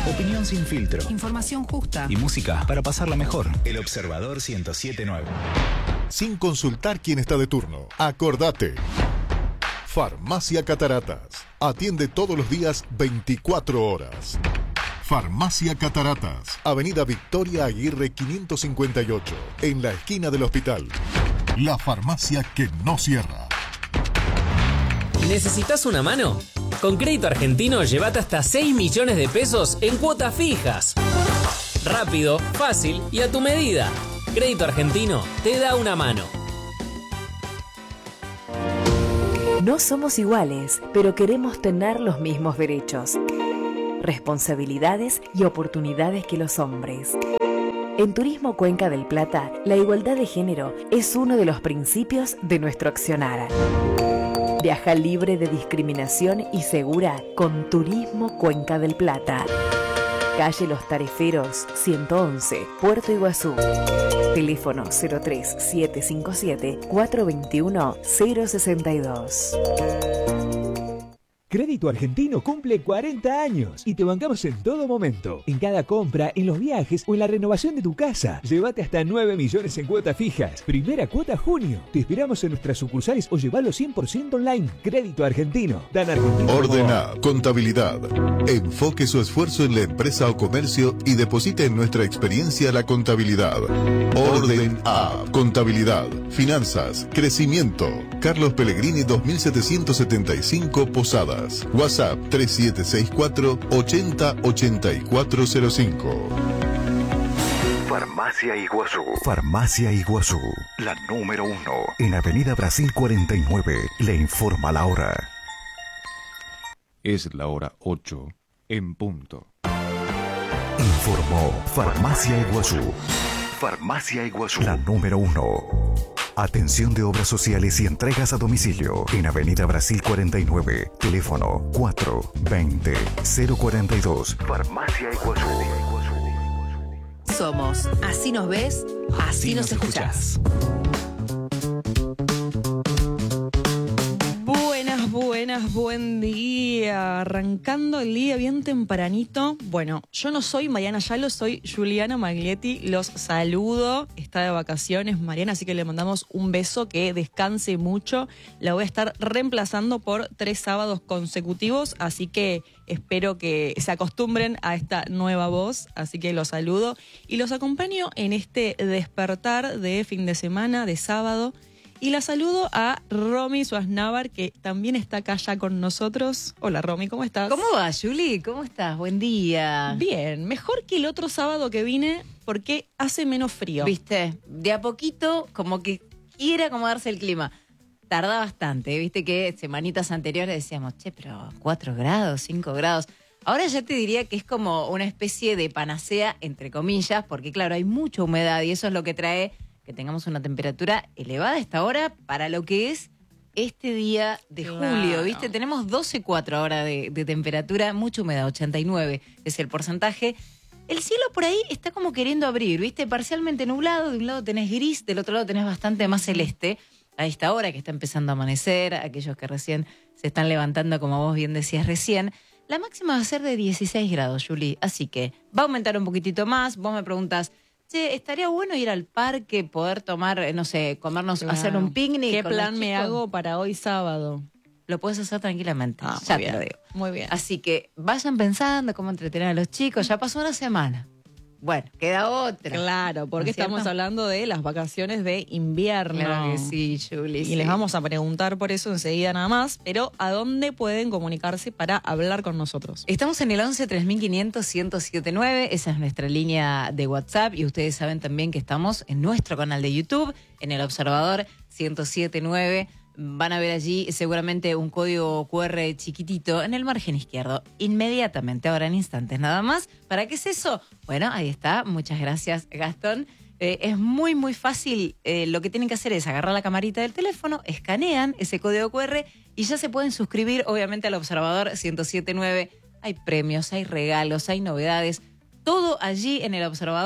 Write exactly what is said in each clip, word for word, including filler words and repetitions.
Opinión sin filtro. Información justa. Y música para pasarla mejor. El Observador ciento siete punto nueve. Sin consultar quién está de turno. Acordate. Farmacia Cataratas. Atiende todos los días veinticuatro horas. Farmacia Cataratas. Avenida Victoria Aguirre quinientos cincuenta y ocho. En la esquina del hospital. La farmacia que no cierra. ¿Necesitas una mano? Con Crédito Argentino llévate hasta seis millones de pesos en cuotas fijas. Rápido, fácil y a tu medida. Crédito Argentino te da una mano. No somos iguales, pero queremos tener los mismos derechos, responsabilidades y oportunidades que los hombres. En Turismo Cuenca del Plata, la igualdad de género es uno de los principios de nuestro accionar. Viaja libre de discriminación y segura con Turismo Cuenca del Plata. Calle Los Tareferos, ciento once, Puerto Iguazú. Teléfono cero tres siete cinco siete cuatro dos uno cero seis dos. Crédito Argentino cumple cuarenta años y te bancamos en todo momento. En cada compra, en los viajes o en la renovación de tu casa. Llévate hasta nueve millones en cuotas fijas. Primera cuota junio. Te esperamos en nuestras sucursales o llevalo cien por ciento online. Crédito Argentino. Dan Argentino. Ordena Contabilidad. Enfoque su esfuerzo en la empresa o comercio y deposite en nuestra experiencia la contabilidad. Orden A. Contabilidad. Finanzas. Crecimiento. Carlos Pellegrini dos mil setecientos setenta y cinco Posadas. WhatsApp tres siete seis cuatro ochenta ochenta y cuatro cero cinco. Farmacia Iguazú. Farmacia Iguazú. La número uno. En Avenida Brasil cuarenta y nueve. Le informa la hora. Es la hora ocho en punto. Informó Farmacia Iguazú. Farmacia Iguazú. La número uno. Atención de obras sociales y entregas a domicilio. En Avenida Brasil cuarenta y nueve. Teléfono cuatro veinte cero cuarenta y dos. Farmacia Iguazú. Somos Así nos ves, así, así nos, nos escuchás. Buenas, buenas, buen día. Arrancando el día bien tempranito. Bueno, yo no soy Mariana Yalo, soy Juliana Maglietti. Los saludo. Está de vacaciones Mariana, así que le mandamos un beso, que descanse mucho. La voy a estar reemplazando por tres sábados consecutivos, así que espero que se acostumbren a esta nueva voz. Así que los saludo y los acompaño en este despertar de fin de semana, de sábado. Y la saludo a Romy Suaznavar, que también está acá ya con nosotros. Hola Romy, ¿cómo estás? ¿Cómo va, Juli? ¿Cómo estás? Buen día. Bien, mejor que el otro sábado que vine porque hace menos frío. Viste, de a poquito como que quiere acomodarse el clima. Tarda bastante, viste que semanitas anteriores decíamos, che, pero cuatro grados, cinco grados. Ahora ya te diría que es como una especie de panacea, entre comillas, porque claro, hay mucha humedad y eso es lo que trae que tengamos una temperatura elevada a esta hora para lo que es este día de julio, claro. ¿Viste? Tenemos doce coma cuatro ahora de, de temperatura, mucha humedad, ochenta y nueve es el porcentaje. El cielo por ahí está como queriendo abrir, ¿viste? Parcialmente nublado, de un lado tenés gris, del otro lado tenés bastante más celeste. A esta hora que está empezando a amanecer, aquellos que recién se están levantando, como vos bien decías recién, la máxima va a ser de dieciséis grados, Juli. Así que va a aumentar un poquitito más. Vos me preguntás, che, estaría bueno ir al parque, poder tomar, no sé, comernos, claro. hacer un picnic. ¿Qué plan me hago para hoy sábado? Lo puedes hacer tranquilamente, ah, ya te bien. Lo digo. Muy bien. Así que vayan pensando cómo entretener a los chicos. Ya pasó una semana. Bueno, queda otra. Claro, porque ¿No es estamos cierto? hablando de las vacaciones de invierno. Claro que sí, Juli. Y sí. les vamos a preguntar por eso enseguida nada más, pero ¿a dónde pueden comunicarse para hablar con nosotros? Estamos en el once tres mil quinientos ciento setenta y nueve, esa es nuestra línea de WhatsApp y ustedes saben también que estamos en nuestro canal de YouTube, en El Observador ciento setenta y nueve. Van a ver allí seguramente un código cu erre chiquitito en el margen izquierdo, inmediatamente, ahora en instantes nada más. ¿Para qué es eso? Bueno, ahí está, muchas gracias Gastón. Eh, es muy muy fácil, eh, lo que tienen que hacer es agarrar la camarita del teléfono, escanean ese código cu erre y ya se pueden suscribir obviamente al Observador ciento setenta y nueve. Hay premios, hay regalos, hay novedades, todo allí en El Observador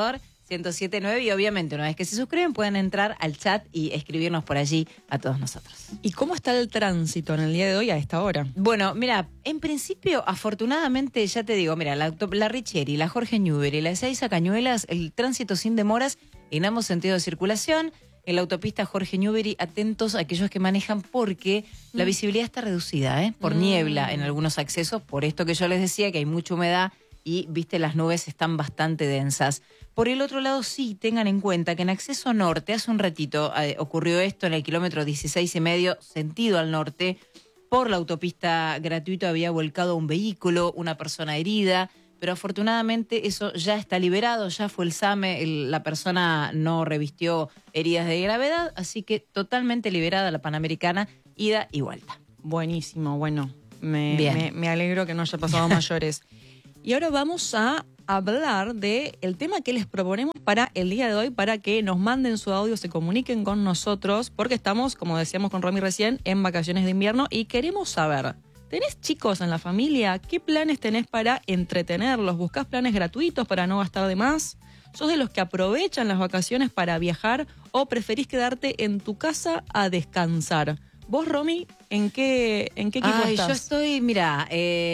ciento siete punto nueve y obviamente una vez que se suscriben pueden entrar al chat y escribirnos por allí a todos nosotros. ¿Y cómo está el tránsito en el día de hoy a esta hora? Bueno, mira, en principio, afortunadamente, ya te digo, mira, la, la Richieri, la Jorge Newbery y la Ezeiza Cañuelas, el tránsito sin demoras en ambos sentidos de circulación. En la autopista Jorge Newbery, atentos a aquellos que manejan porque mm. la visibilidad está reducida, ¿eh? Por mm. niebla en algunos accesos, por esto que yo les decía, que hay mucha humedad y, viste, las nubes están bastante densas. Por el otro lado, sí, tengan en cuenta que en acceso norte, hace un ratito eh, ocurrió esto en el kilómetro dieciséis y medio, sentido al norte, por la autopista gratuita había volcado un vehículo, una persona herida, pero afortunadamente eso ya está liberado, ya fue el SAME, el, la persona no revistió heridas de gravedad, así que totalmente liberada la Panamericana, ida y vuelta. Buenísimo, bueno, me, me, me alegro que no haya pasado mayores. Y ahora vamos a hablar del tema que les proponemos para el día de hoy, para que nos manden su audio, se comuniquen con nosotros, porque estamos, como decíamos con Romy recién, en vacaciones de invierno y queremos saber, ¿tenés chicos en la familia? ¿Qué planes tenés para entretenerlos? ¿Buscás planes gratuitos para no gastar de más? ¿Sos de los que aprovechan las vacaciones para viajar o preferís quedarte en tu casa a descansar? Vos, Romy, ¿en qué, en qué equipo Ay, estás? Yo estoy, mira,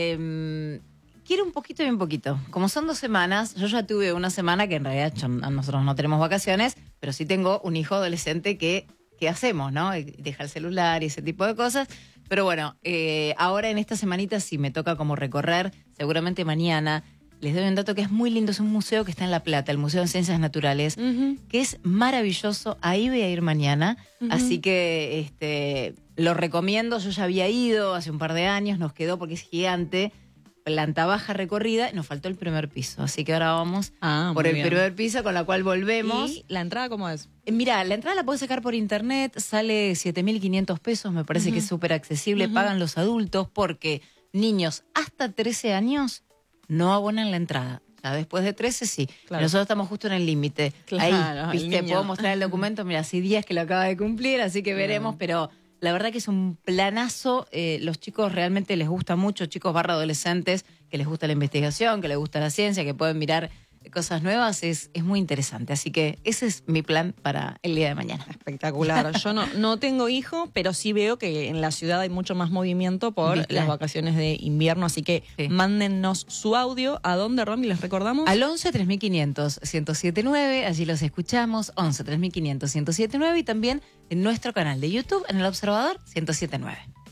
eh, quiero un poquito y un poquito. Como son dos semanas, yo ya tuve una semana que en realidad yo, nosotros no tenemos vacaciones, pero sí tengo un hijo adolescente que, ¿qué hacemos, no? Deja el celular y ese tipo de cosas. Pero bueno, eh, ahora en esta semanita sí me toca como recorrer, seguramente mañana. Les doy un dato que es muy lindo, es un museo que está en La Plata, el Museo de Ciencias Naturales, uh-huh. que es maravilloso. Ahí voy a ir mañana, uh-huh. así que este, lo recomiendo. Yo ya había ido hace un par de años, nos quedó porque es gigante, planta baja recorrida, nos faltó el primer piso, así que ahora vamos ah, por el bien. primer piso, con la cual volvemos. ¿Y la entrada cómo es? Eh, mira, la entrada la puedes sacar por internet, sale siete mil quinientos pesos, me parece uh-huh. que es súper accesible, uh-huh. pagan los adultos porque niños hasta trece años no abonan la entrada. Ya después de trece sí. Claro. Nosotros estamos justo en el límite. Claro, ahí, viste, puedo mostrar el documento, mira, hace días que lo acaba de cumplir, así que veremos, pero la verdad que es un planazo. Eh, los chicos realmente les gusta mucho, chicos barra adolescentes, que les gusta la investigación, que les gusta la ciencia, que pueden mirar cosas nuevas, es, es muy interesante. Así que ese es mi plan para el día de mañana. Espectacular. Yo no, no tengo hijo, pero sí veo que en la ciudad hay mucho más movimiento por ¿Viste? Las vacaciones de invierno. Así que sí. mándennos su audio. ¿A dónde, Romy, les recordamos? Al once tres mil quinientos ciento siete nueve, allí los escuchamos. once tres mil quinientos ciento siete nueve y también en nuestro canal de YouTube, en El Observador ciento siete nueve.